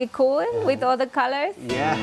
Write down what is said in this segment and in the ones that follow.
Cool with all the colors. Yeah.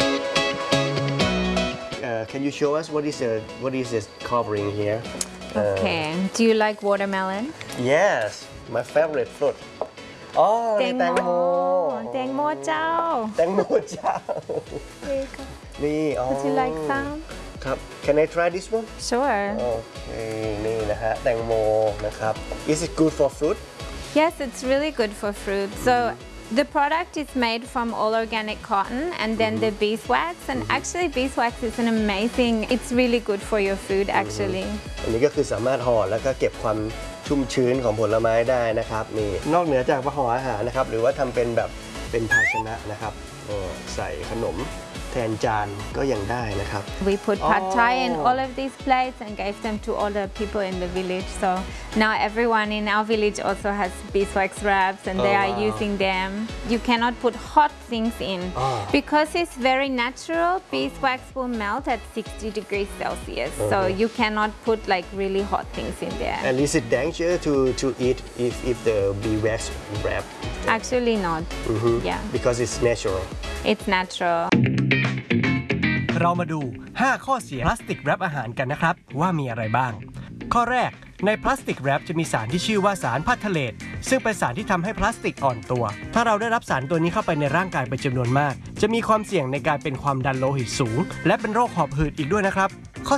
Can you show us what is this covering here? Okay. Do you like watermelon? Yes, my favorite fruit. อ๋อนี่แตงโมแตงโมเจ้าแตงโมเจ้า นี่อ๋อ Would you like some? ครับ Can I try this one? Sure. โอเคนี่นะฮะแตงโมนะครับ Is it good for fruit? Yes, it's really good for fruit. So the product is made from all organic cotton and then the beeswax. And actually beeswax is an amazing, it's really good for your food actually. อันนี้ก็คือสามารถห่อแล้วก็เก็บความชุ่มชื้นของผลไม้ได้นะครับนี่นอกเหนือจากห่ออาหารนะครับหรือว่าทำเป็นแบบเป็นภาชนะนะครับใส่ขนมแทนจานก็ยังได้นะครับ We put pad thai in all of these plates and gave them to all the people in the village. So now everyone in our village also has beeswax wraps and they are using them. You cannot put hot things in because it's very natural. Beeswax will melt at 60 degrees Celsius. So you cannot put like really hot things in there. And is it dangerous to eat if the beeswax wrap? Actually not. Yeah. Because it's natural. It's natural. เรามาดู 5 ข้อเสียพลาสติกแรปอาหารกันนะครับว่ามีอะไรบ้าง ข้อแรกในพลาสติกแรปจะมีสารที่ชื่อว่าสารพาทาเลตซึ่งเป็นสารที่ทำให้พลาสติกอ่อนตัวถ้าเราได้รับสารตัวนี้เข้าไปในร่างกายเป็นจำนวนมากจะมีความเสี่ยงในการเป็นความดันโลหิตสูงและเป็นโรคหอบหืดอีกด้วยนะครับข้อ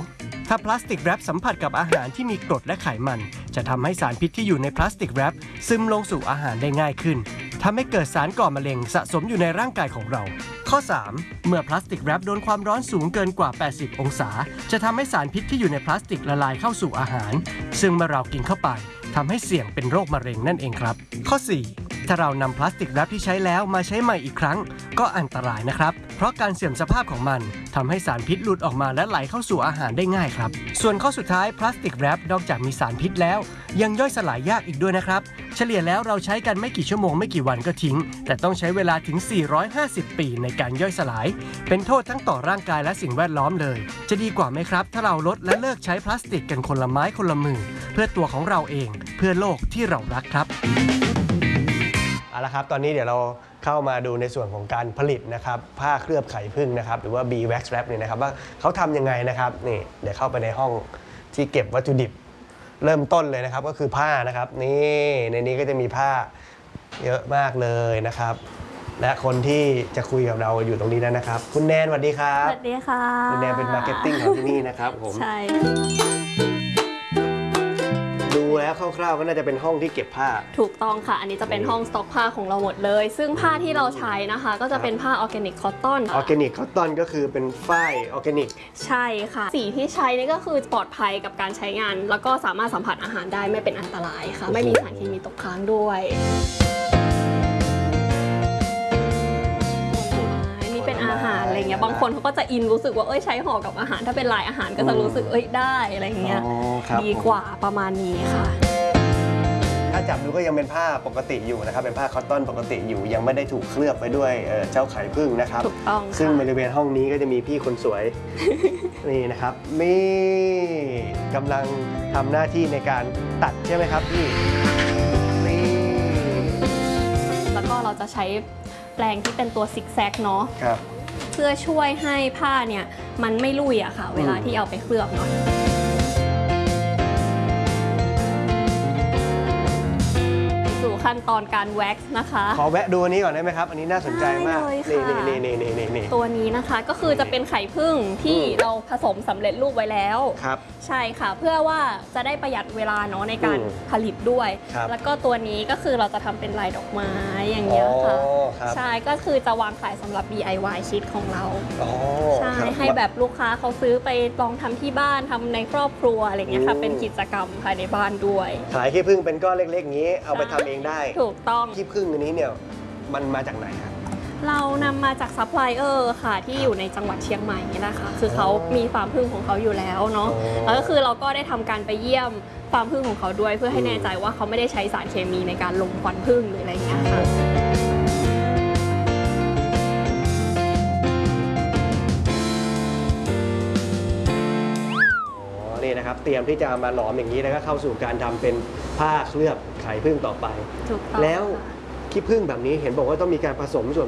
2 ถ้าพลาสติกแรปสัมผัสกับอาหารที่มีกรดและไขมันจะทำให้สารพิษที่อยู่ในพลาสติกแรปซึมลงสู่อาหารได้ง่ายขึ้นทำให้เกิดสารก่อมะเร็งสะสมอยู่ในร่างกายของเราข้อ 3 เมื่อพลาสติกแรปโดนความร้อนสูงเกินกว่า 80 องศาจะทำให้สารพิษที่อยู่ในพลาสติกละลายเข้าสู่อาหารซึ่งเมื่อเรากินเข้าไปทำให้เสี่ยงเป็นโรคมะเร็งนั่นเองครับข้อ 4 ถ้าเรานำพลาสติกแรปที่ใช้แล้วมาใช้ใหม่อีกครั้งก็อันตรายนะครับเพราะการเสื่อมสภาพของมันทำให้สารพิษหลุดออกมาและไหลเข้าสู่อาหารได้ง่ายครับส่วนข้อสุดท้ายพลาสติกแรปนอกจากมีสารพิษแล้วยังย่อยสลายยากอีกด้วยนะครับเฉลี่ยแล้วเราใช้กันไม่กี่ชั่วโมงไม่กี่วันก็ทิ้งแต่ต้องใช้เวลาถึง450 ปีในการย่อยสลายเป็นโทษทั้งต่อร่างกายและสิ่งแวดล้อมเลยจะดีกว่าไหมครับถ้าเราลดและเลิกใช้พลาสติกกันคนละไม้คนละมือเพื่อตัวของเราเองเพื่อโลกที่เรารักครับเอาละครับตอนนี้เดี๋ยวเราเข้ามาดูในส่วนของการผลิตนะครับผ้าเคลือบไข่ผึ้งนะครับหรือว่า bee wax wrap เนี่ยนะครับว่าเขาทำยังไงนะครับนี่เดี๋ยวเข้าไปในห้องที่เก็บวัตถุดิบเริ่มต้นเลยนะครับก็คือผ้านะครับนี่ในนี้ก็จะมีผ้าเยอะมากเลยนะครับและคนที่จะคุยกับเราอยู่ตรงนี้แล้วนะครับคุณแนนสวัสดีครับสวัสดีค่ะคุณแนนเป็นมาร์เก็ตติ้งของที่นี่นะครับผมใช่ดูแล้วคร่าวๆก็น่าจะเป็นห้องที่เก็บผ้าถูกต้องค่ะอันนี้จะเป็นห้องสต็อกผ้าของเราหมดเลยซึ่งผ้าที่เราใช้นะคะก็จะเป็นผ้าออร์แกนิกคอตตอนออร์แกนิกคอตตอนก็คือเป็นฝ้ายออร์แกนิกใช่ค่ะสีที่ใช้นี่ก็คือปลอดภัยกับการใช้งานแล้วก็สามารถสัมผัสอาหารได้ไม่เป็นอันตรายค่ะไม่มีสารเคมีตกค้างด้วยเป็นอาหารอะไรเงี้ยบางคนเขาก็จะอินรู้สึกว่าใช้ห่อกับอาหารถ้าเป็นลายอาหารก็จะรู้สึกได้อะไรเงี้ยดีกว่าประมาณนี้ค่ะถ้าจับดูก็ยังเป็นผ้าปกติอยู่นะครับเป็นผ้าคอตตอนปกติอยู่ยังไม่ได้ถูกเคลือบไปด้วยเจ้าไข่ผึ้งนะครับถูกต้องซึ่งบริเวณห้องนี้ก็จะมีพี่คนสวย นี่นะครับนี่กำลังทำหน้าที่ในการตัดใช่ไหมครับพี่นี่แล้วก็เราจะใช้แปรงที่เป็นตัวซิกแซกเนาะเพื่อช่วยให้ผ้าเนี่ยมันไม่ลุ่ยอะค่ะเวลาที่เอาไปเคลือบเนาะสู่ขั้นตอนการแว็กซ์นะคะขอแวะดูอันนี้ก่อนได้ไหมครับอันนี้น่าสนใจมากนี่ตัวนี้นะคะก็คือจะเป็นไข่ผึ้งที่เราผสมสำเร็จรูปไว้แล้วครับใช่ค่ะเพื่อว่าจะได้ประหยัดเวลาเนาะในการผลิตด้วยแล้วก็ตัวนี้ก็คือเราจะทำเป็นลายดอกไม้อย่างเงี้ยค่ะใช่ก็คือจะวางขายสำหรับ DIY ชิ้นของเราใช่ให้แบบลูกค้าเขาซื้อไปลองทำที่บ้านทำในครอบครัวอะไรเงี้ยค่ะเป็นกิจกรรมภายในบ้านด้วยขายขี้ผึ้งเป็นก้อนเล็กๆงี้เอาไปทำเองได้ถูกต้องขี้ผึ้งอันนี้เนี่ยมันมาจากไหนครับเรานำมาจากซัพพลายเออร์ค่ะที่อยู่ในจังหวัดเชียงใหม่นี่แหละค่ะคือเขามีฟาร์มผึ้งของเขาอยู่แล้วเนาะแล้วก็คือเราก็ได้ทำการไปเยี่ยมฟาร์มผึ้งของเขาด้วยเพื่อให้แน่ใจว่าเขาไม่ได้ใช้สารเคมีในการลงควันผึ้งหรืออะไรอย่างเงี้ยค่ะนี่นะครับเตรียมที่จะมาหลอมอย่างนี้แล้วก็เข้าสู่การทำเป็นผ้าเคลือบไข่ผึ้งต่อไปแล้วขี้ผึ้งแบบนี้เห็นบอกว่าต้องมีการผสมส่วน